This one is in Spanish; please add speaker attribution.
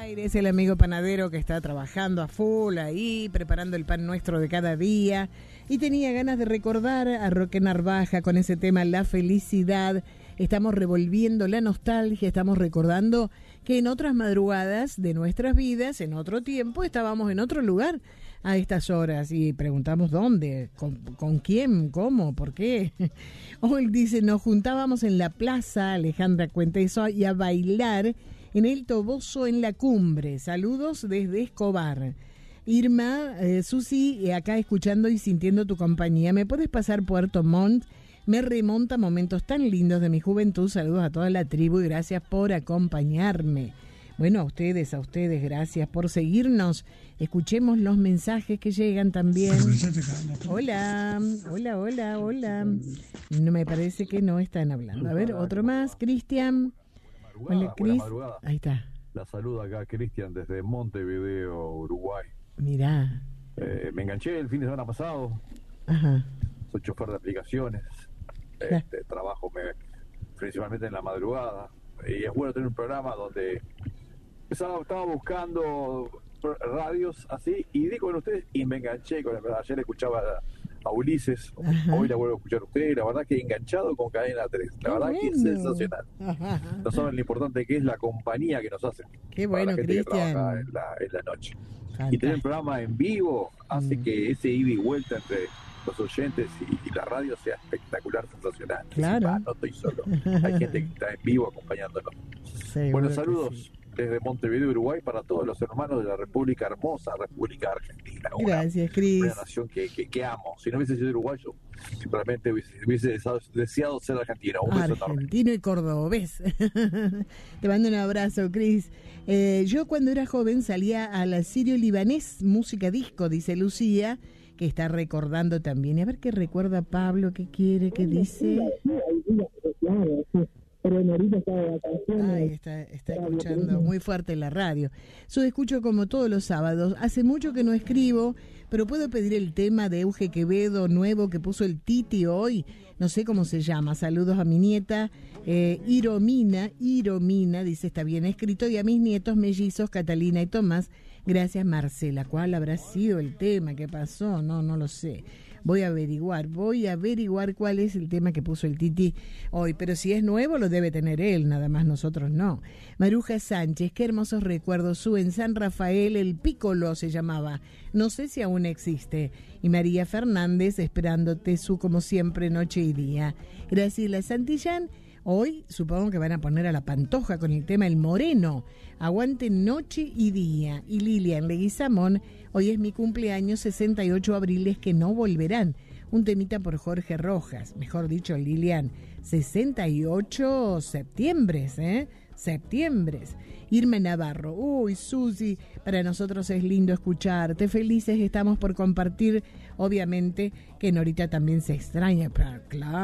Speaker 1: Aires, el amigo panadero que está trabajando a full ahí, preparando el pan nuestro de cada día. Y tenía ganas de recordar a Roque Narvaja con ese tema La Felicidad. Estamos revolviendo la nostalgia, estamos recordando que en otras madrugadas de nuestras vidas, en otro tiempo, estábamos en otro lugar a estas horas y preguntamos dónde, con quién, cómo, por qué. Hoy dice, nos juntábamos en la plaza, Alejandra cuenta eso, y a bailar en el Toboso en la Cumbre. Saludos desde Escobar. Irma, Susi, acá escuchando y sintiendo tu compañía. ¿Me puedes pasar Puerto Montt? Me remonta a momentos tan lindos de mi juventud. Saludos a toda la tribu y gracias por acompañarme. Bueno, a ustedes, gracias por seguirnos. Escuchemos los mensajes que llegan también. Hola. No me parece que no están hablando. A ver, otro más, Cristian. Hola, Cris. Ahí está.
Speaker 2: La saluda acá Cristian desde Montevideo, Uruguay.
Speaker 1: Mirá.
Speaker 2: Me enganché el fin de semana pasado.
Speaker 1: Ajá.
Speaker 2: Soy chofer de aplicaciones. Trabajo principalmente en la madrugada. Y es bueno tener un programa donde estaba buscando radios así y di con ustedes y me enganché con el programa. Ayer escuchaba a Ulises, hoy la vuelvo a escuchar a ustedes. La verdad que enganchado con Cadena 3. La verdad que es sensacional. No saben lo importante que es la compañía que nos hacen.
Speaker 1: Qué bueno, Cristian.
Speaker 2: En la noche. Y tener un programa en vivo hace que ese ida y vuelta entre los oyentes y la radio sea espectacular, sensacional.
Speaker 1: Claro.
Speaker 2: No estoy solo. Hay gente que está en vivo acompañándonos. Bueno, saludos desde Montevideo, Uruguay, para todos los hermanos de la República Hermosa, República Argentina.
Speaker 1: Gracias, Cris.
Speaker 2: Una nación que amo. Si no hubiese sido uruguayo, realmente hubiese deseado ser argentino. Un beso enorme.
Speaker 1: Argentino y cordobés. Te mando un abrazo, Cris. Yo cuando era joven salía al sirio libanés, música disco, dice Lucía, que está recordando también. Y a ver qué recuerda Pablo, qué quiere, qué dice. Ahí está escuchando muy fuerte la radio. Yo escucho como todos los sábados. Hace mucho que no escribo, pero puedo pedir el tema de Euge Quevedo nuevo que puso el Titi hoy. No sé cómo se llama. Saludos a mi nieta Iromina, dice está bien escrito, y a mis nietos mellizos Catalina y Tomás. Gracias, Marcela. ¿Cuál habrá sido el tema? ¿Qué pasó? No lo sé. Voy a averiguar cuál es el tema que puso el Titi hoy. Pero si es nuevo, lo debe tener él, nada más nosotros no. Maruja Sánchez, qué hermosos recuerdos. En San Rafael, el Piccolo se llamaba. No sé si aún existe. Y María Fernández, esperándote como siempre, noche y día. Graciela Santillán. Hoy supongo que van a poner a la Pantoja con el tema El Moreno. Aguante noche y día. Y Lilian Leguizamón, hoy es mi cumpleaños, 68 abriles que no volverán. Un temita por Jorge Rojas. Mejor dicho, Lilian, 68 septiembres, septiembres. Irma Navarro, uy, Susi, para nosotros es lindo escucharte. Felices estamos por compartir. Obviamente que Norita también se extraña, pero claro.